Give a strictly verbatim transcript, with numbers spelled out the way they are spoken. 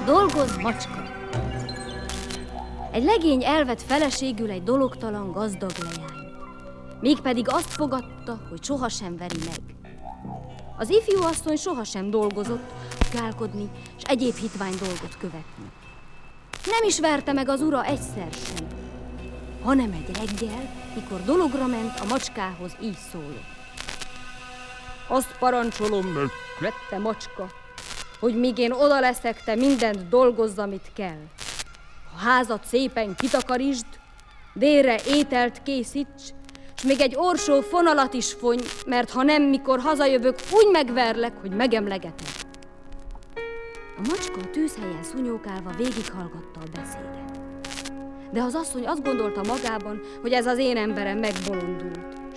Dolgozz, macska! Egy legény elvett feleségül egy dologtalan gazdag leány. Mégpedig azt fogadta, hogy sohasem veri meg. Az ifjú asszony sohasem dolgozott, kálkodni és egyéb hitvány dolgot követni. Nem is verte meg az ura egyszer sem, hanem egy reggel, mikor dologra ment, a macskához így szólott. Azt parancsolom meg, lette macska, hogy míg én oda leszek, te mindent dolgozz, amit kell. A házat szépen kitakarítsd, délre ételt készíts, és még egy orsó fonalat is fonj, mert ha nem, mikor hazajövök, úgy megverlek, hogy megemlegetek. A macska a tűzhelyen szunyókálva végighallgatta a beszédet. De az asszony azt gondolta magában, hogy ez az én emberem megbolondult.